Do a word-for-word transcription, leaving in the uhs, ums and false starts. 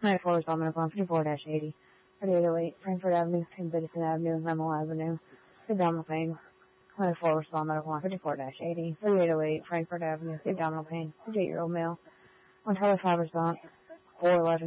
ninety-four West Almac, fifty-four eighty, thirty-eight oh eight Frankfurt Avenue, King Citizen Avenue, Memel Avenue, Abdominal Pain, ninety-four West Almac, fifty-four eighty, thirty-eight oh eight Frankfurt Avenue, Abdominal Pain, fifty-eight-year-old male, on Charlie Five Response, four eleven